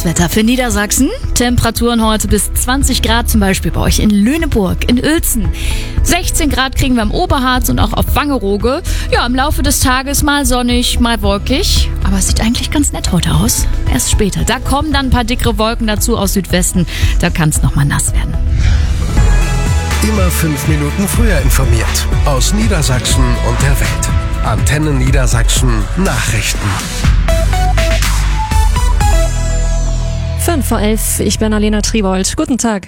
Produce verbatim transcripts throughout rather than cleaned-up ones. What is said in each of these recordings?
das Wetter für Niedersachsen. Temperaturen heute bis zwanzig Grad, zum Beispiel bei euch in Lüneburg, in Uelzen. sechzehn Grad kriegen wir im Oberharz und auch auf Wangerooge. Ja, im Laufe des Tages mal sonnig, mal wolkig. Aber es sieht eigentlich ganz nett heute aus. Erst später. Da kommen dann ein paar dickere Wolken dazu aus Südwesten. Da kann es nochmal nass werden. Immer fünf Minuten früher informiert. Aus Niedersachsen und der Welt. Antenne Niedersachsen Nachrichten. fünf vor elf, ich bin Alena Tribold. Guten Tag.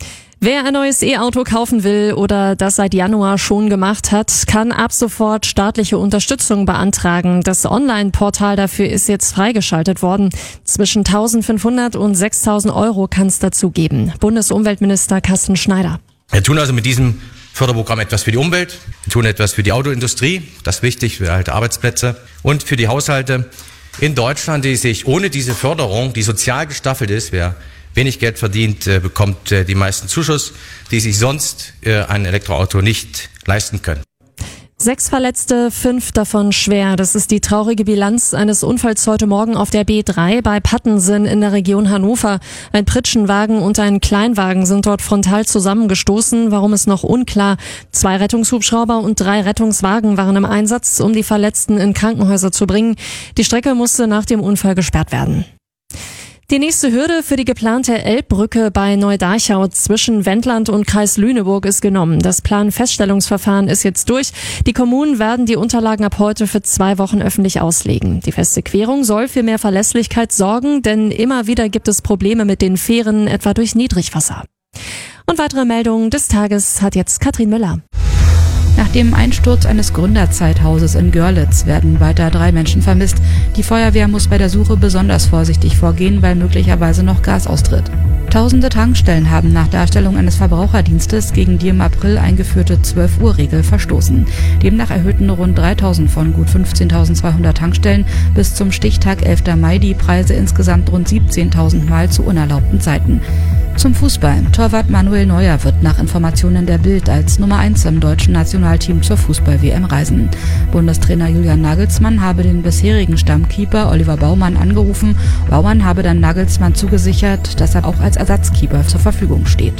Wer ein neues E-Auto kaufen will oder das seit Januar schon gemacht hat, kann ab sofort staatliche Unterstützung beantragen. Das Online-Portal dafür ist jetzt freigeschaltet worden. Zwischen eintausendfünfhundert und sechstausend Euro kann es dazu geben. Bundesumweltminister Carsten Schneider. Wir tun also mit diesem Förderprogramm etwas für die Umwelt, wir tun etwas für die Autoindustrie, das ist wichtig für alte Arbeitsplätze und für die Haushalte in Deutschland, die sich ohne diese Förderung, die sozial gestaffelt ist, wer wenig Geld verdient, bekommt die meisten Zuschuss, die sich sonst ein Elektroauto nicht leisten können. Sechs Verletzte, fünf davon schwer. Das ist die traurige Bilanz eines Unfalls heute Morgen auf der B drei bei Pattensen in der Region Hannover. Ein Pritschenwagen und ein Kleinwagen sind dort frontal zusammengestoßen. Warum ist noch unklar. Zwei Rettungshubschrauber und drei Rettungswagen waren im Einsatz, um die Verletzten in Krankenhäuser zu bringen. Die Strecke musste nach dem Unfall gesperrt werden. Die nächste Hürde für die geplante Elbbrücke bei Neudarchau zwischen Wendland und Kreis Lüneburg ist genommen. Das Planfeststellungsverfahren ist jetzt durch. Die Kommunen werden die Unterlagen ab heute für zwei Wochen öffentlich auslegen. Die feste Querung soll für mehr Verlässlichkeit sorgen, denn immer wieder gibt es Probleme mit den Fähren, etwa durch Niedrigwasser. Und weitere Meldungen des Tages hat jetzt Katrin Müller. Nach dem Einsturz eines Gründerzeithauses in Görlitz werden weiter drei Menschen vermisst. Die Feuerwehr muss bei der Suche besonders vorsichtig vorgehen, weil möglicherweise noch Gas austritt. Tausende Tankstellen haben nach Darstellung eines Verbraucherdienstes gegen die im April eingeführte zwölf Uhr Regel verstoßen. Demnach erhöhten rund dreitausend von gut fünfzehntausendzweihundert Tankstellen bis zum Stichtag elften Mai die Preise insgesamt rund siebzehntausend Mal zu unerlaubten Zeiten. Zum Fußball. Torwart Manuel Neuer wird nach Informationen der Bild als Nummer eins im deutschen Nationalteam zur Fußball-W M reisen. Bundestrainer Julian Nagelsmann habe den bisherigen Stammkeeper Oliver Baumann angerufen. Baumann habe dann Nagelsmann zugesichert, dass er auch als Ersatzkeeper zur Verfügung steht.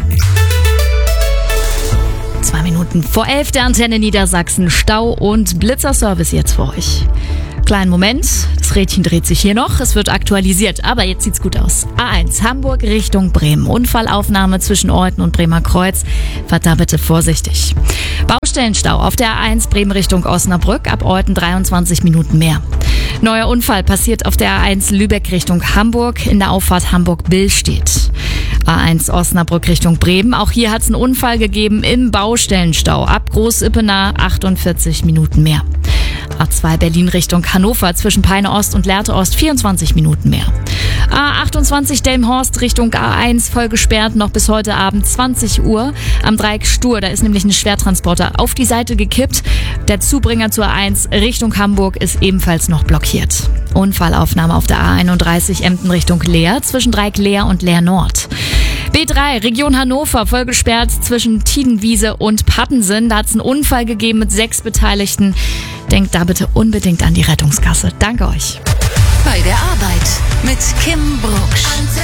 Zwei Minuten vor elf der Antenne Niedersachsen. Stau und Blitzerservice jetzt für euch. Kleinen Moment, das Rädchen dreht sich hier noch, es wird aktualisiert, aber jetzt sieht's gut aus. A eins, Hamburg Richtung Bremen, Unfallaufnahme zwischen Olten und Bremer Kreuz, fahrt da bitte vorsichtig. Baustellenstau auf der A eins Bremen Richtung Osnabrück, ab Olten dreiundzwanzig Minuten mehr. Neuer Unfall passiert auf der A eins Lübeck Richtung Hamburg, in der Auffahrt Hamburg-Billstedt. A eins Osnabrück Richtung Bremen, auch hier hat's einen Unfall gegeben im Baustellenstau, ab Groß-Ippenaar achtundvierzig Minuten mehr. A zwei Berlin Richtung Hannover zwischen Peine Ost und Lehrte Ost vierundzwanzig Minuten mehr. A achtundzwanzig Delmenhorst Richtung A eins voll gesperrt, noch bis heute Abend zwanzig Uhr. Am Dreieck Stur, da ist nämlich ein Schwertransporter auf die Seite gekippt. Der Zubringer zur A eins Richtung Hamburg ist ebenfalls noch blockiert. Unfallaufnahme auf der A einunddreißig Emden Richtung Leer zwischen Dreieck Leer und Leer Nord. B drei, Region Hannover, voll gesperrt zwischen Tiedenwiese und Pattensen. Da hat es einen Unfall gegeben mit sechs Beteiligten. Denkt da bitte unbedingt an die Rettungskasse. Danke euch. Bei der Arbeit mit Kim Brucksch.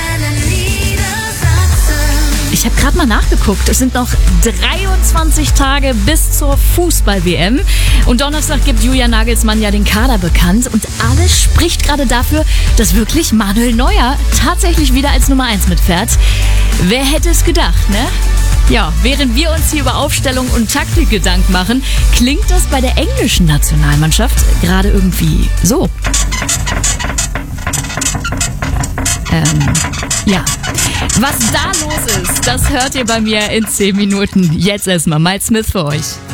Ich habe gerade mal nachgeguckt. Es sind noch dreiundzwanzig Tage bis zur Fußball-W M. Und Donnerstag gibt Julian Nagelsmann ja den Kader bekannt. Und alles spricht gerade dafür, dass wirklich Manuel Neuer tatsächlich wieder als Nummer eins mitfährt. Wer hätte es gedacht, ne? Ja, während wir uns hier über Aufstellung und Taktik Gedanken machen, klingt das bei der englischen Nationalmannschaft gerade irgendwie so. Ähm, ja. Was da los ist, das hört ihr bei mir in zehn Minuten. Jetzt erstmal Miles Smith für euch.